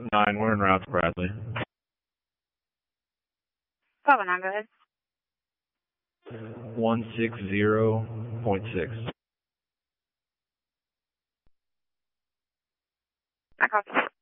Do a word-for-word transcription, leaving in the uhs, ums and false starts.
nine, we're en route to Bradley. five oh nine, go ahead. one sixty point six. I copy.